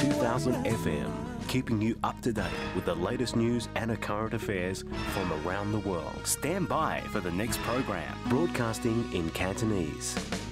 2000 FM, keeping you up to date with the latest news and current affairs from around the world. Stand by for the next program, broadcasting in Cantonese.